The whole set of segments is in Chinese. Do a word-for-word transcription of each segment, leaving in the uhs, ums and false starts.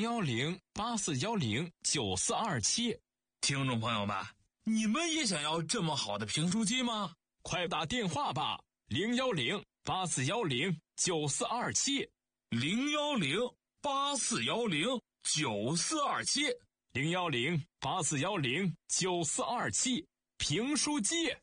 幺零八四幺零九四二七。 听众朋友们，你们也想要这么好的评书机吗？ 快打电话吧，零幺零八四幺零九四二七， 零幺零八四幺零九四二七， 零幺零八四幺零九四二七，评书机。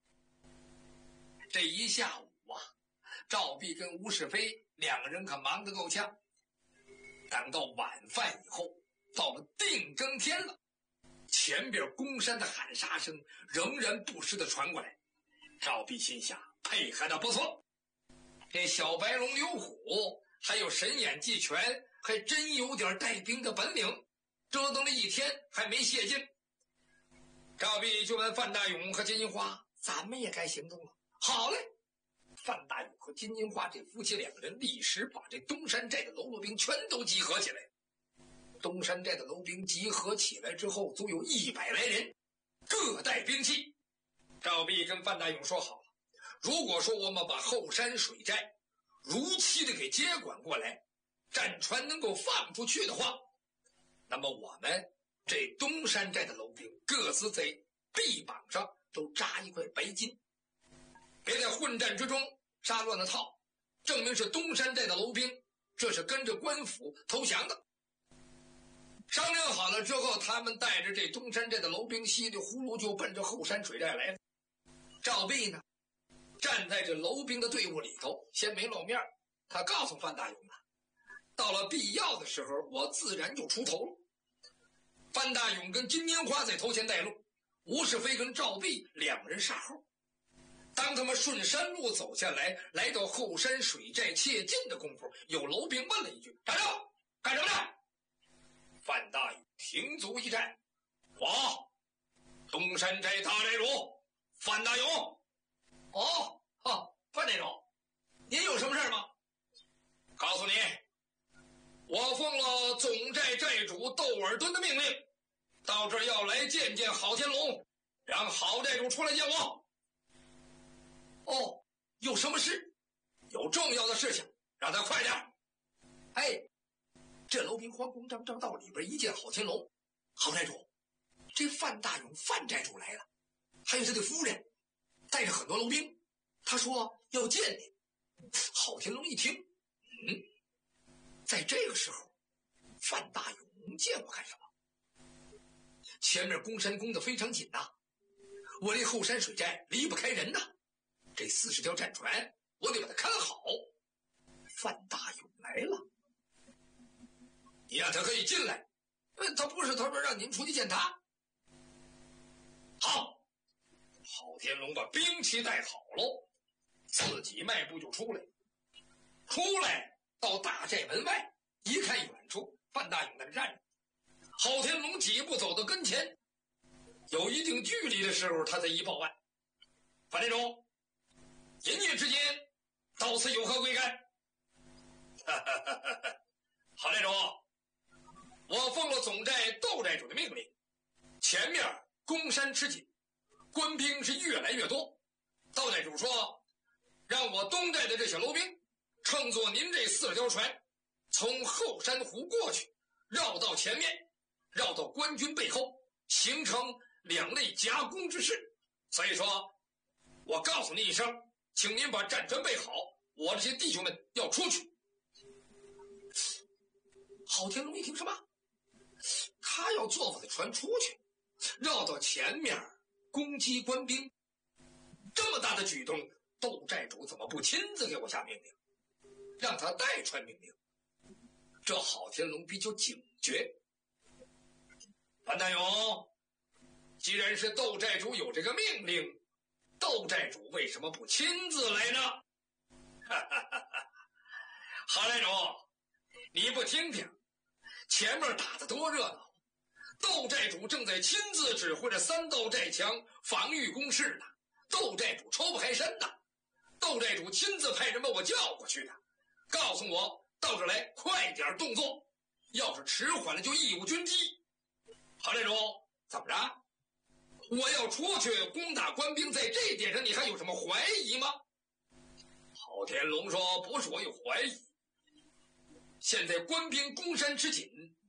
这一下午啊，赵璧跟吴世飞两个人可忙得够呛。等到晚饭以后，到了定更天了，前边宫山的喊杀声仍然不时地传过来。赵璧心想，配合的不错，这小白龙刘虎还有神眼技拳，还真有点带兵的本领，折腾了一天还没泄劲。赵璧就问范大勇和金银花，咱们也该行动了。好嘞，范大勇和金银花这夫妻两个人立时把这东山寨的喽啰兵全都集合起来。东山寨的喽兵集合起来之后，足有一百来人，各带兵器。赵璧跟范大勇说好了，如果说我们把后山水寨如期的给接管过来，战船能够放出去的话，那么我们这东山寨的喽兵各自在臂膀上都扎一块白金，别在混战之中杀乱了套，证明是东山寨的喽兵，这是跟着官府投降的。商量好了之后，他们带着这东山寨的喽兵稀里呼噜就奔着后山水寨来了。赵璧呢，站在这喽兵的队伍里头，先没露面。他告诉范大勇啊，到了必要的时候，我自然就出头了。范大勇跟金银花在头前带路，吴世飞跟赵璧两人杀后。当他们顺山路走下来，来到后山水寨切近的功夫，有喽兵问了一句：“站住！干什么呢？”范大勇停足一站：“我东山寨大寨主范大勇。”“哦，哈，范寨主，您有什么事吗？”“告诉你，我奉了总寨寨主窦尔敦的命令，到这儿要来见见郝天龙，让郝寨主出来见我。”“哦，有什么事？”“有重要的事情，让他快点。”“哎，这楼兵慌慌张张到里边一见郝天龙，郝寨主，这范大勇范寨主来了，还有他的夫人，带着很多楼兵，他说要见你。”郝天龙一听，嗯，在这个时候，范大勇见我干什么？前面攻山攻得非常紧呐、啊，我这后山水寨离不开人呐、啊，这四十条战船我得把它看好。范大勇来了，你让他可以进来，他不是他说让您出去见他。好，郝天龙把兵器带好喽，自己迈步就出来。出来到大寨门外，一看远处范大勇在那站着，郝天龙几步走到跟前，有一定距离的时候，他才一报案：“范寨主，阴夜之间到此有何贵干？”“郝寨主，我奉了总寨窦寨主的命令，前面攻山吃紧，官兵是越来越多。窦寨主说，让我东寨的这些喽兵乘坐您这四十条船，从后山湖过去，绕到前面，绕到官军背后，形成两类夹攻之势。所以说，我告诉您一声，请您把战船备好，我这些弟兄们要出去。”郝天龙一听，什么？他要坐我的船出去，绕到前面攻击官兵，这么大的举动，窦寨主怎么不亲自给我下命令，让他代传命令？这郝天龙比较警觉。范大勇，既然是窦寨主有这个命令，窦寨主为什么不亲自来呢？郝寨主，你不听听，前面打得多热闹，窦寨主正在亲自指挥着三道寨墙防御工事呢，窦寨主抽不开身呢。窦寨主亲自派人把我叫过去的，告诉我到这儿来快点动作，要是迟缓了就义务军击。郝寨主，怎么着？我要出去攻打官兵，在这一点上你还有什么怀疑吗？郝天龙说，不是我有怀疑，现在官兵攻山吃紧，